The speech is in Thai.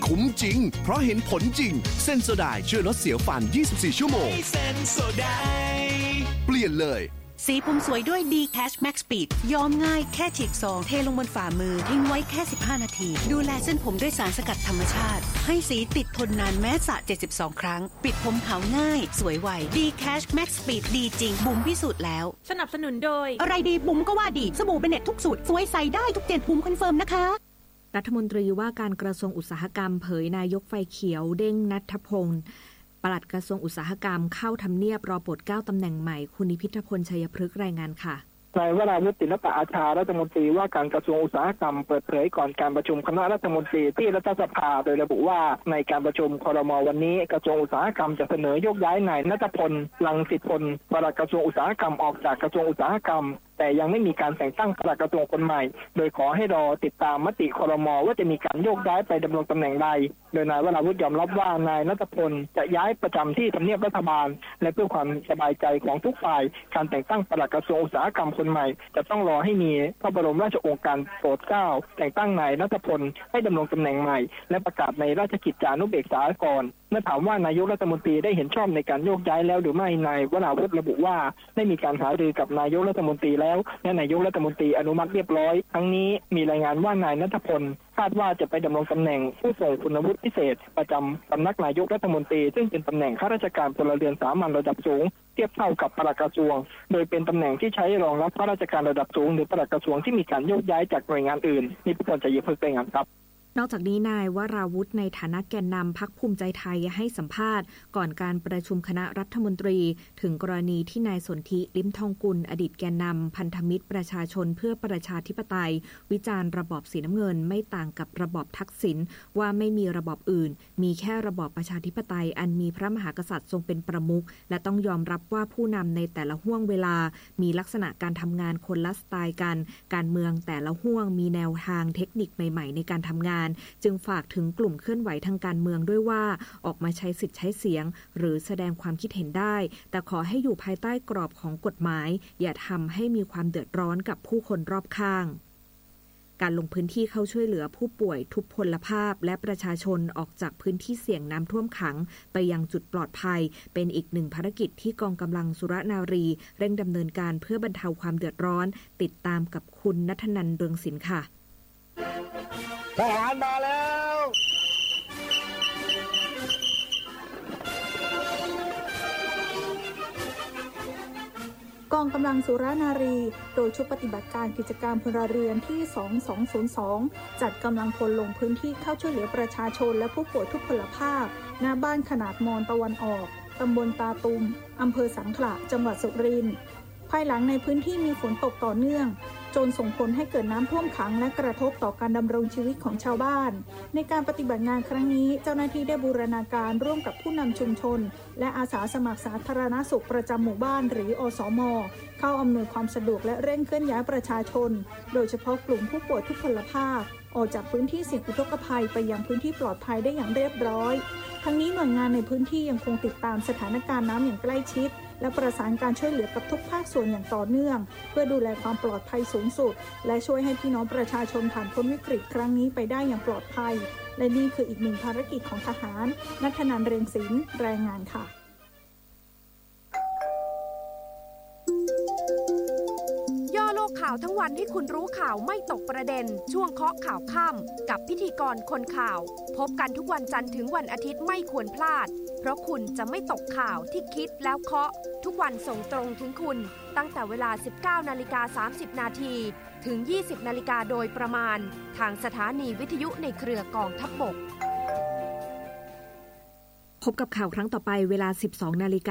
คุ้มจริงเพราะเห็นผลจริงเซนโซไดช่วยลดเสียวฟัน24 ชั่วโมงเซนโซไดเปลี่ยนเลยสีผมสวยด้วย D-Cash Max Speed ย้อมง่ายแค่ฉีกซองเทลงบนฝ่ามือทิ้งไว้แค่15นาทีดูแลเส้นผมด้วยสารสกัดธรรมชาติให้สีติดทนนานแม้สระ72ครั้งปิดผมขาวง่ายสวยไว D-Cash Max Speed ดีจริงบุ๋มพิสูจน์แล้วสนับสนุนโดยอะไรดีบุ๋มก็ว่าดีสบู่เบเน็ตทุกสูตรสวยใส่ได้ทุกเจนบุ๋มคอนเฟิร์มนะคะรัฐมนตรีว่าการกระทรวงอุตสาหกรรมเผยนายกไฟเขียวเด้งณัฐพงศ์ปลัดกระทรวงอุตสาหกรรมเข้าทำเนียบรอโปรดเกล้าตำแหน่งใหม่คุณนิพิธพลชัยพฤกษ์รายงานค่ะนายวราวุฒิศิลปอาชารัฐมนตรีว่าการกระทรวงอุตสาหกรรมเปิดเผยก่อนการประชุมคณะรัฐมนตรีที่รัฐสภาโดยระบุว่าในการประชุมครม.วันนี้กระทรวงอุตสาหกรรมจะเสนอยกย้ายนายณัฐพล รังสิตพลปลัดกระทรวงอุตสาหกรรมออกจากกระทรวงอุตสาหกรรมแต่ยังไม่มีการแต่งตั้งปลัดกระทรวงคนใหม่โดยขอให้รอติดตามมติครม.ว่าจะมีการโยกย้ายไปดำรงตำแหน่งใดโดยนายวราวุฒิยอมรับว่านายณัฐพลจะย้ายประจำที่ทำเนียบรัฐบาลและเพื่อความสบายใจของทุกฝ่ายการแต่งตั้งปลัดกระทรวงอุตสาหกรรมคนใหม่จะต้องรอให้มีพระบรมราชโองการโปรดเกล้าแต่งตั้งนายณัฐพลให้ดำรงตำแหน่งใหม่และประกาศในราชกิจจานุเบกษาก่อนเมื่อถามว่านายกรัฐมนตรีได้เห็นชอบในการโยกย้ายแล้วหรือไม่นายวราวุฒิระบุว่าได้มีการหารือกับนายกรัฐมนตรีแล้วและนายกรัฐมนตรีอนุมัติเรียบร้อยทั้งนี้มีรายงานว่านายณัฐพลคาดว่าจะไปดำรงตำแหน่งผู้ทรงคุณวุฒิพิเศษประจำสำนักนายกรัฐมนตรีซึ่งเป็นตำแหน่งข้าราชการพลเรือนสามัญระดับสูงเทียบเท่ากับปลัดกระทรวงโดยเป็นตำแหน่งที่ใช้รองรับข้าราชการระดับสูงหรือปลัดกระทรวงที่มีการโยกย้ายจากหน่วยงานอื่นนิพิธพลชัยพฤกษ์รายงานครับนอกจากนี้นายวราวุธในฐานะแกนนำพรรคภูมิใจไทยให้สัมภาษณ์ก่อนการประชุมคณะรัฐมนตรีถึงกรณีที่นายสนธิ ลิ้มทองกุลอดีตแกนนำพันธมิตรประชาชนเพื่อประชาธิปไตยวิจารณ์ระบอบสีน้ำเงินไม่ต่างกับระบอบทักษิณว่าไม่มีระบอบอื่นมีแค่ระบอบประชาธิปไตยอันมีพระมหากษัตริย์ทรงเป็นประมุขและต้องยอมรับว่าผู้นำในแต่ละห้วงเวลามีลักษณะการทำงานคนละสไตล์กันการเมืองแต่ละห้วงมีแนวทางเทคนิคใหม่ๆในการทำงานจึงฝากถึงกลุ่มเคลื่อนไหวทางการเมืองด้วยว่าออกมาใช้สิทธิ์ใช้เสียงหรือแสดงความคิดเห็นได้แต่ขอให้อยู่ภายใต้กรอบของกฎหมายอย่าทำให้มีความเดือดร้อนกับผู้คนรอบข้างการลงพื้นที่เข้าช่วยเหลือผู้ป่วยทุพพลภาพและประชาชนออกจากพื้นที่เสี่ยงน้ำท่วมขังไปยังจุดปลอดภัยเป็นอีกหนึ่งภารกิจที่กองกำลังสุรนารีเร่งดำเนินการเพื่อบรรเทาความเดือดร้อนติดตามกับคุณณัฐนันท์เรืองศิลป์ค่ะทหารมาแล้วกองกำลังสุรนารีโดยชุดปฏิบัติการกิจการพลเรือนที่2202จัดกำลังพลลงพื้นที่เข้าช่วยเหลือประชาชนและผู้ป่วยทุพพลภาพณบ้านขนาดมอนตะวันออกตำบลตาตุมอำเภอสังขละจังหวัดสุรินทร์ภายหลังในพื้นที่มีฝนตกต่อเนื่องจนส่งผลให้เกิดน้ำท่วมขังและกระทบต่อการดำรงชีวิตของชาวบ้านในการปฏิบัติงานครั้งนี้เจ้าหน้าที่ได้บูรณาการร่วมกับผู้นำชุมชนและอาสาสมัครสาธารณสุขประจำหมู่บ้านหรืออสม.เข้าอำนวยความสะดวกและเร่งเคลื่อนย้ายประชาชนโดยเฉพาะกลุ่มผู้ป่วยทุพพลภาพออกจากพื้นที่เสี่ยงอุทกภัยไปยังพื้นที่ปลอดภัยได้อย่างเรียบร้อยทั้งนี้หน่วยงานในพื้นที่ยังคงติดตามสถานการณ์น้ำอย่างใกล้ชิดและประสานการช่วยเหลือกับทุกภาคส่วนอย่างต่อเนื่องเพื่อดูแลความปลอดภัยสูงสุดและช่วยให้พี่น้องประชาชนผ่านพ้นวิกฤตครั้งนี้ไปได้อย่างปลอดภัยและนี่คืออีกหนึ่งภารกิจของทหารณัฐนันท์ เรืองศิลป์รายงานค่ะย่อโลกข่าวทั้งวันให้คุณรู้ข่าวไม่ตกประเด็นช่วงเคาะข่าวค่ำกับพิธีกรคนข่าวพบกันทุกวันจันทร์ถึงวันอาทิตย์ไม่ควรพลาดเพราะคุณจะไม่ตกข่าวที่คิดแล้วเคาะทุกวันส่งตรงถึงคุณตั้งแต่เวลา 19:30 นาทีถึง 20:00 น.โดยประมาณทางสถานีวิทยุในเครือกองทัพบกพบกับข่าวครั้งต่อไปเวลา 12:00 น.